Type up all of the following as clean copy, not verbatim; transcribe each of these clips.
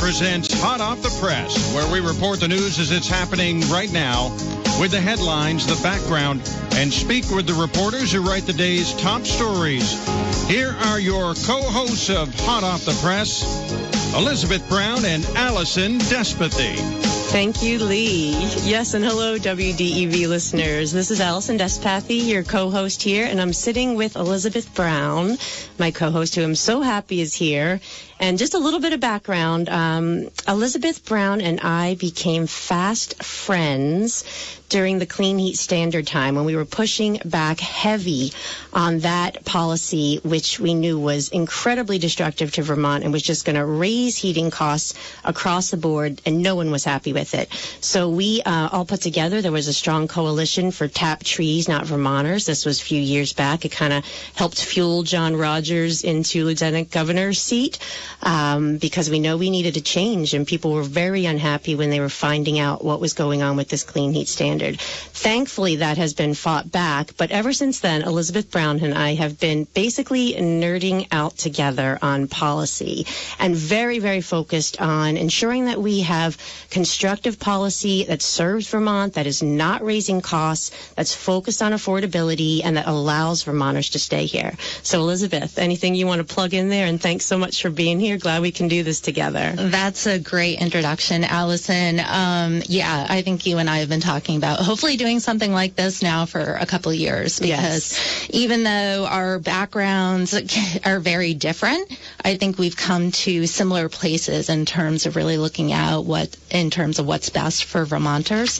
Presents Hot Off the Press, where we report the news as it's happening right now with the headlines, the background, and speak with the reporters who write the day's top stories. Here are your co-hosts of Hot Off the Press, Elizabeth Brown and Allison Despathy. Thank you, Lee. Yes, and hello, WDEV listeners. This is Allison Despathy, your co-host here, and I'm sitting with Elizabeth Brown, my co-host, who I'm so happy is here. And just a little bit of background, Elizabeth Brown and I became fast friends during the Clean Heat Standard time when we were pushing back heavy on that policy, which we knew was incredibly destructive to Vermont and was just going to raise heating costs across the board, and no one was happy with it. So we all put together, there was a strong coalition for Tap Trees, Not Vermonters. This was a few years back. It kind of helped fuel John Rogers into Lieutenant Governor's seat. Because we know we needed a change, and people were very unhappy when they were finding out what was going on with this Clean Heat Standard. Thankfully, that has been fought back, but ever since then, Elizabeth Brown and I have been basically nerding out together on policy and very, very focused on ensuring that we have constructive policy that serves Vermont, that is not raising costs, that's focused on affordability, and that allows Vermonters to stay here. So, Elizabeth, anything you want to plug in there? And thanks so much for being here. Glad we can do this together. That's a great introduction, Allison. Yeah, I think you and I have been talking about hopefully doing something like this now for a couple of years, because even though our backgrounds are very different, I think we've come to similar places in terms of really looking out in terms of what's best for Vermonters.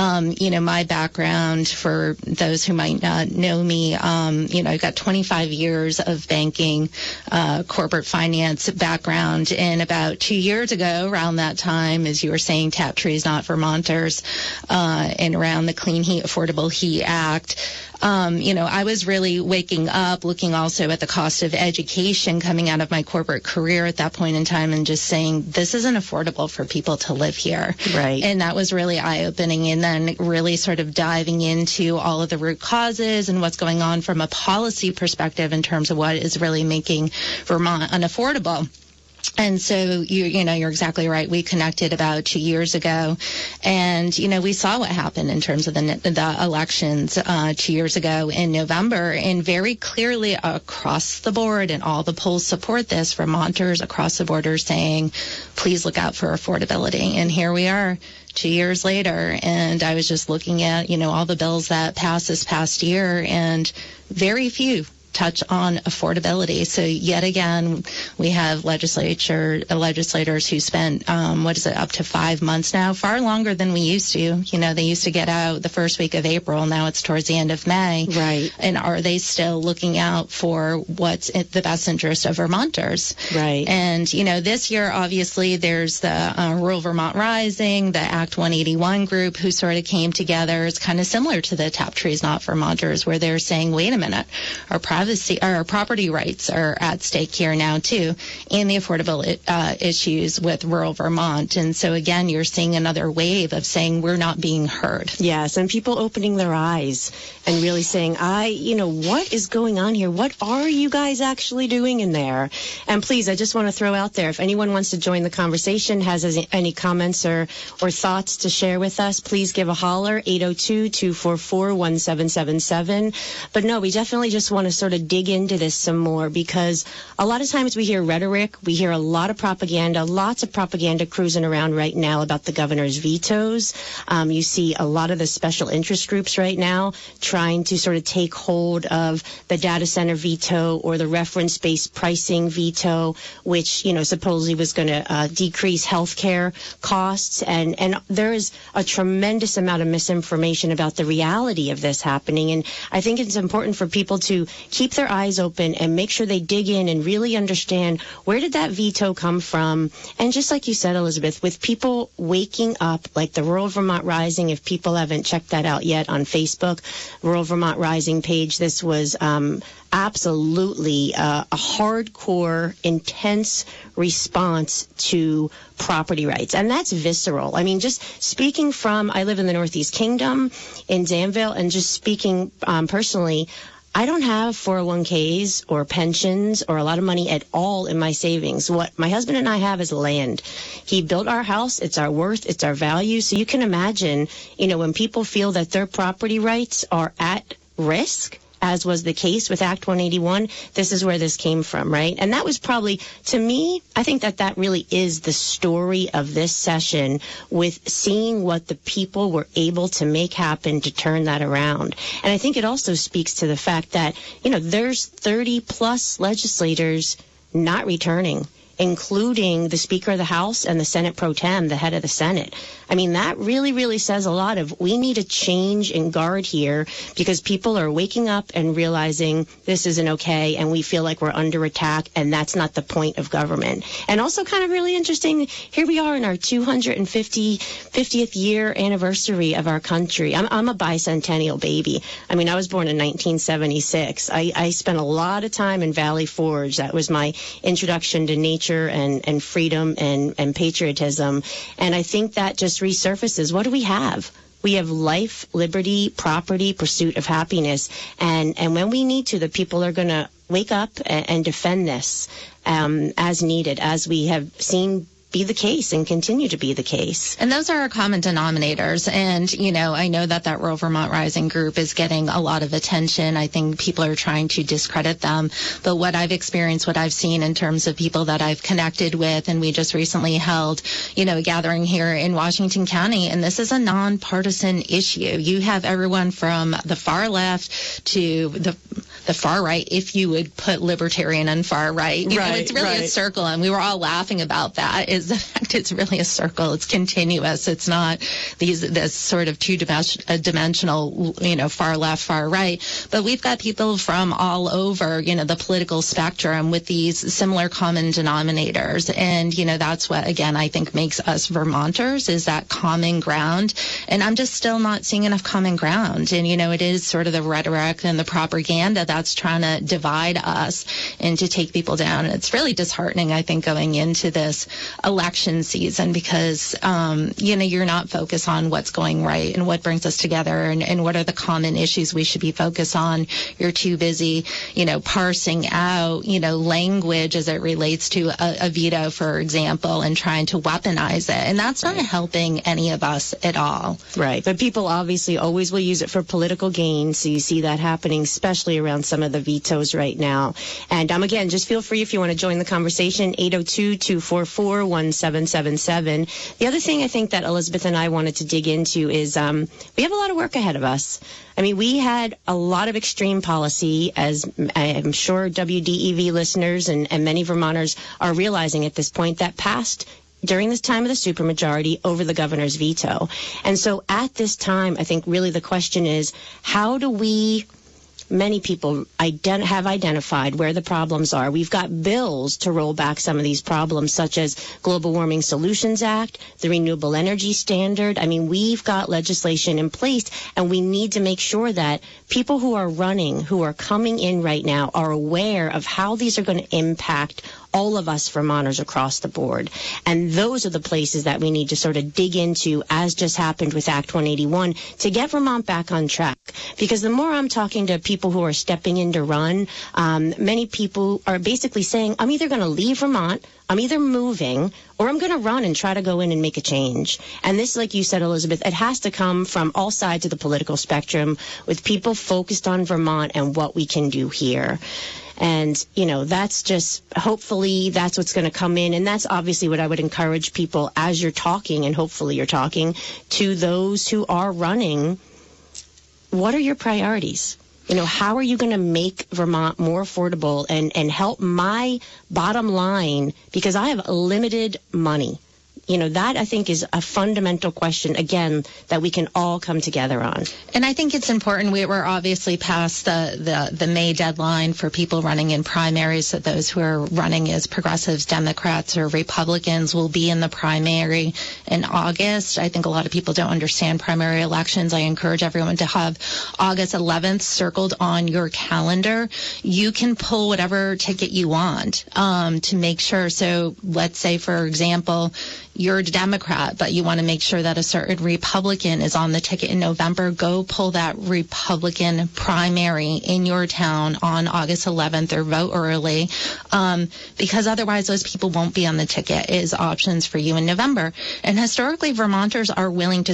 My background, for those who might not know me, I've got 25 years of banking, corporate finance background, and about 2 years ago, around that time, as you were saying, Tap Trees, Not Vermonters, and around the Clean Heat, Affordable Heat Act, I was really waking up, looking also at the cost of education coming out of my corporate career at that point in time, and just saying, this isn't affordable for people to live here. Right. And that was really eye-opening, and then really sort of diving into all of the root causes and what's going on from a policy perspective in terms of what is really making Vermont unaffordable. And so, you're exactly right. We connected about 2 years ago, and, we saw what happened in terms of the elections 2 years ago in November, and very clearly across the board, and all the polls support this, Vermonters across the board are saying, please look out for affordability. And here we are 2 years later, and I was just looking at, all the bills that passed this past year, and very few touch on affordability. So yet again, we have legislators who spent, up to 5 months now, far longer than we used to. They used to get out the first week of April. Now it's towards the end of May. Right. And are they still looking out for what's in the best interest of Vermonters? Right. And, this year, obviously, there's the Rural Vermont Rising, the Act 181 group, who sort of came together. It's kind of similar to the Tap Trees, Not Vermonters, where they're saying, wait a minute, our property rights are at stake here now too, and the affordable issues with rural Vermont. And so again, you're seeing another wave of saying we're not being heard. Yes, and people opening their eyes and really saying, what is going on here? What are you guys actually doing in there? And please, I just want to throw out there, if anyone wants to join the conversation, has any comments or thoughts to share with us, please give a holler, 802-244-1777. But no, we definitely just want to sort of dig into this some more, because a lot of times we hear rhetoric, we hear a lot of propaganda, lots of propaganda cruising around right now about the governor's vetoes. You see a lot of the special interest groups right now trying to sort of take hold of the data center veto or the reference-based pricing veto, which, supposedly was going to decrease healthcare costs. And there is a tremendous amount of misinformation about the reality of this happening. And I think it's important for people to keep their eyes open and make sure they dig in and really understand, where did that veto come from? And just like you said, Elizabeth, with people waking up, like the Rural Vermont Rising, if people haven't checked that out yet on Facebook, Rural Vermont Rising page, this was absolutely a hardcore, intense response to property rights. And that's visceral. I mean, just speaking from, I live in the Northeast Kingdom in Danville, and just speaking personally, I don't have 401ks or pensions or a lot of money at all in my savings. What my husband and I have is land. He built our house. It's our worth. It's our value. So you can imagine, when people feel that their property rights are at risk, as was the case with Act 181, this is where this came from, right? And that was probably, to me, I think that really is the story of this session, with seeing what the people were able to make happen to turn that around. And I think it also speaks to the fact that, there's 30 plus legislators not returning, including the Speaker of the House and the Senate Pro Tem, the head of the Senate. I mean, that really, really says a lot of, we need a change in guard here, because people are waking up and realizing this isn't okay, and we feel like we're under attack, and that's not the point of government. And also kind of really interesting, here we are in our 250th year anniversary of our country. I'm a bicentennial baby. I mean, I was born in 1976. I spent a lot of time in Valley Forge. That was my introduction to nature and freedom and patriotism. And I think that just resurfaces, what do we have? We have life, liberty, property, pursuit of happiness. And when we need to, the people are going to wake up and defend this as needed, as we have seen be the case and continue to be the case. And those are our common denominators. And, I know that Rural Vermont Rising group is getting a lot of attention. I think people are trying to discredit them. But what I've experienced, what I've seen in terms of people that I've connected with, and we just recently held, a gathering here in Washington County, and this is a nonpartisan issue. You have everyone from the far left to the far right, if you would put libertarian and far right. It's really a circle, and we were all laughing about that. Is the fact it's really a circle. It's continuous. It's not this sort of two-dimensional, far left, far right. But we've got people from all over, the political spectrum with these similar common denominators. And, that's what, again, I think makes us Vermonters, is that common ground. And I'm just still not seeing enough common ground. And, it is sort of the rhetoric and the propaganda that's trying to divide us and to take people down. And it's really disheartening, I think, going into this election season, because you're not focused on what's going right and what brings us together and what are the common issues we should be focused on. You're too busy parsing out language as it relates to a veto, for example, and trying to weaponize it, and that's not helping any of us at all. Right, but people obviously always will use it for political gain, so you see that happening especially around some of the vetoes right now. And again, just feel free if you want to join the conversation, 802-244-1777. The other thing I think that Elizabeth and I wanted to dig into is we have a lot of work ahead of us. I mean, we had a lot of extreme policy, as I'm sure WDEV listeners and many Vermonters are realizing at this point, that passed during this time of the supermajority over the governor's veto. And so at this time, I think really the question is, how do we... Many people have identified where the problems are. We've got bills to roll back some of these problems, such as Global Warming Solutions Act, the Renewable Energy Standard. I mean, we've got legislation in place, and we need to make sure that people who are running, who are coming in right now, are aware of how these are going to impact all of us Vermonters across the board. And those are the places that we need to sort of dig into, as just happened with Act 181, to get Vermont back on track. Because the more I'm talking to people who are stepping in to run, many people are basically saying, I'm either going to leave Vermont, I'm either moving, or I'm going to run and try to go in and make a change. And this, like you said, Elizabeth, it has to come from all sides of the political spectrum, with people focused on Vermont and what we can do here. And, that's just, hopefully that's what's going to come in. And that's obviously what I would encourage people, as you're talking, and hopefully you're talking to those who are running. What are your priorities? How are you going to make Vermont more affordable and help my bottom line? Because I have limited money. That I think is a fundamental question, again, that we can all come together on. And I think it's important. We're obviously past the May deadline for people running in primaries. So those who are running as progressives, Democrats, or Republicans will be in the primary in August. I think a lot of people don't understand primary elections. I encourage everyone to have August 11th circled on your calendar. You can pull whatever ticket you want to make sure. So let's say, for example, you're a Democrat, but you want to make sure that a certain Republican is on the ticket in November, go pull that Republican primary in your town on August 11th or vote early, because otherwise those people won't be on the ticket is options for you in November. And historically, Vermonters are willing to